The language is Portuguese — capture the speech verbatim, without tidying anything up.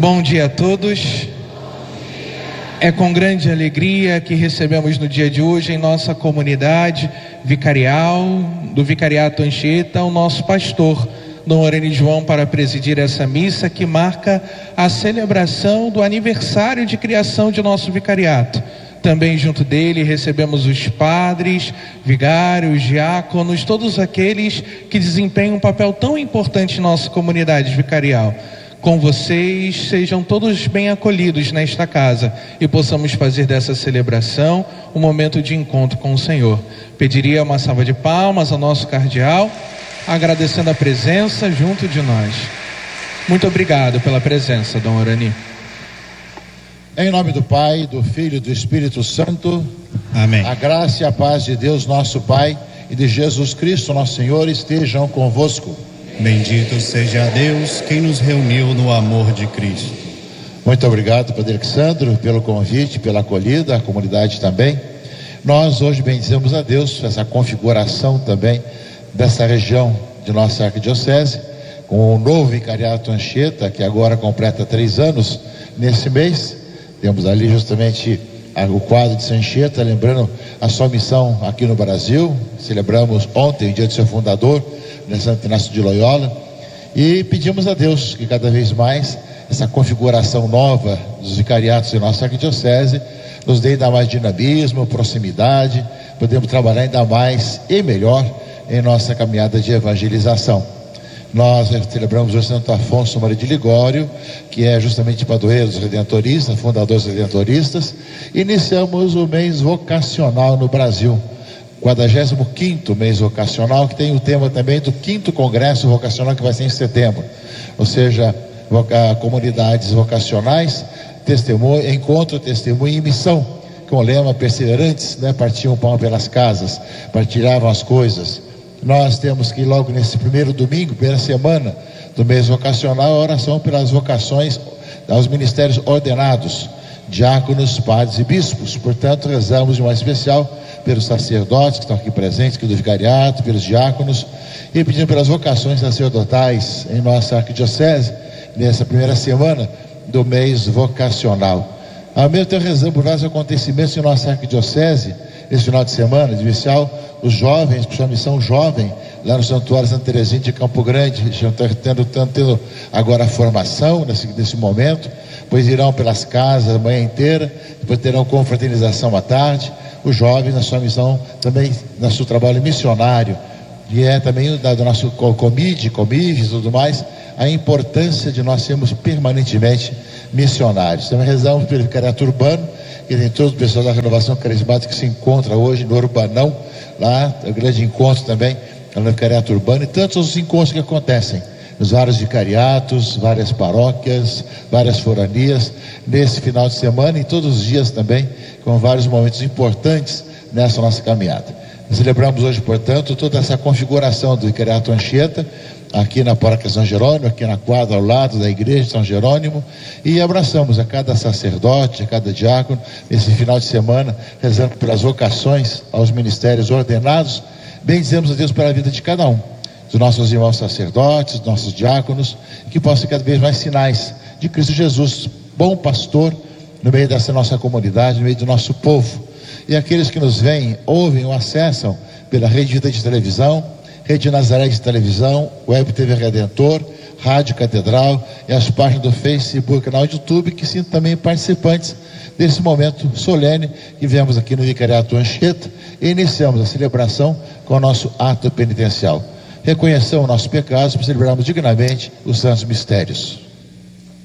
Bom dia a todos. É com grande alegria que recebemos no dia de hoje em nossa comunidade vicarial do Vicariato Anchieta o nosso pastor, Dom Orani João, para presidir essa missa que marca a celebração do aniversário de criação de nosso vicariato. Também junto dele recebemos os padres, vigários, diáconos, todos aqueles que desempenham um papel tão importante em nossa comunidade vicarial. Com vocês, sejam todos bem acolhidos nesta casa e possamos fazer dessa celebração um momento de encontro com o Senhor. Pediria uma salva de palmas ao nosso cardeal, agradecendo a presença junto de nós. Muito obrigado pela presença, Dom Orani. Em nome do Pai, do Filho e do Espírito Santo. Amém. A graça e a paz de Deus nosso Pai e de Jesus Cristo nosso Senhor estejam convosco. Bendito seja Deus quem nos reuniu no amor de Cristo. Muito obrigado, Padre Alexandro, pelo convite, pela acolhida, a comunidade também. Nós hoje bendizemos a Deus por essa configuração também dessa região de nossa arquidiocese, com o novo Vicariato Anchieta, que agora completa três anos nesse mês. Temos ali justamente o quadro de Anchieta, lembrando a sua missão aqui no Brasil. Celebramos ontem o dia do seu fundador, Santo Inácio de Loyola, e pedimos a Deus que cada vez mais essa configuração nova dos vicariatos em nossa arquidiocese nos dê ainda mais dinamismo, proximidade, podemos trabalhar ainda mais e melhor em nossa caminhada de evangelização. Nós celebramos o Santo Afonso Maria de Ligório, que é justamente padroeiro dos redentoristas, fundador dos redentoristas. Iniciamos o mês vocacional no Brasil, quadragésimo quinto mês vocacional, que tem o tema também do quinto congresso vocacional, que vai ser em setembro, ou seja, voca, comunidades vocacionais, testemunho, encontro, testemunho e missão, com o lema perseverantes, né? Partiam o pão pelas casas, partilhavam as coisas. Nós temos que logo nesse primeiro domingo, primeira semana do mês vocacional, a oração pelas vocações aos ministérios ordenados, diáconos, padres e bispos. Portanto, rezamos de uma especial pelos sacerdotes que estão aqui presentes, aqui do vicariato, pelos diáconos, e pedindo pelas vocações sacerdotais em nossa arquidiocese, nessa primeira semana do mês vocacional. Ao mesmo tempo, rezamos por vários acontecimentos em nossa arquidiocese, esse final de semana, de especial, os jovens, por sua missão jovem, lá no Santuário Santa Teresinha de Campo Grande, estão tendo, tendo agora a formação nesse, nesse momento, pois irão pelas casas a manhã inteira, depois terão confraternização à tarde. Os jovens na sua missão, também no seu trabalho missionário, e é também da, do nosso comide, comide e tudo mais, a importância de nós sermos permanentemente missionários. Também rezamos pelo vicariato urbano, que tem todo o pessoal da renovação carismática que se encontra hoje no Urbanão, lá, o grande encontro também no vicariato urbano, e tantos outros encontros que acontecem nos vários vicariatos, várias paróquias, várias foranias, nesse final de semana e todos os dias também, com vários momentos importantes nessa nossa caminhada. Nós celebramos hoje, portanto, toda essa configuração do Vicariato Anchieta, aqui na paróquia São Jerônimo, aqui na quadra ao lado da igreja de São Jerônimo, e abraçamos a cada sacerdote, a cada diácono, nesse final de semana, rezando pelas vocações aos ministérios ordenados. Bendizemos a Deus pela vida de cada um, dos nossos irmãos sacerdotes, dos nossos diáconos, que possam ser cada vez mais sinais de Cristo Jesus, bom pastor, no meio dessa nossa comunidade, no meio do nosso povo. E aqueles que nos veem, ouvem ou acessam pela Rede Vida de Televisão, Rede Nazaré de Televisão, Web T V Redentor, Rádio Catedral e as páginas do Facebook, canal do YouTube, que sintam também participantes desse momento solene que viemos aqui no Vicariato Anchieta e iniciamos a celebração com o nosso ato penitencial. Reconheçamos nossos pecados para celebrarmos dignamente os santos mistérios.